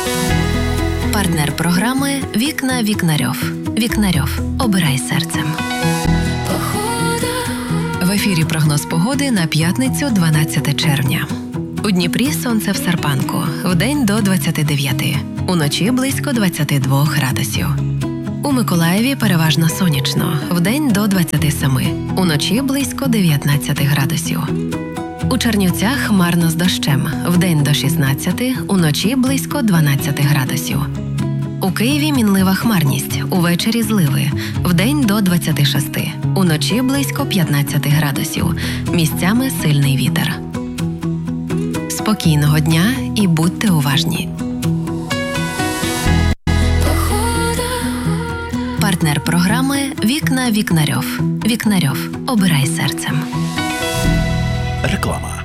Партнер програми «Вікна Вікнарьов». Вікнарьов. Обирай серцем. В ефірі прогноз погоди на п'ятницю, 12 червня. У Дніпрі сонце в серпанку. Вдень до 29. Уночі близько 22 градусів. У Миколаєві переважно сонячно. Вдень до 27. Уночі близько 19 градусів. У Чернівцях хмарно з дощем. Вдень до 16, уночі близько 12 градусів. У Києві мінлива хмарність, увечері зливи. Вдень до 26, уночі близько 15 градусів. Місцями сильний вітер. Спокійного дня і будьте уважні. Партнер програми «Вікна Вікнарьов». Вікнарьов. Обирай серцем. Реклама.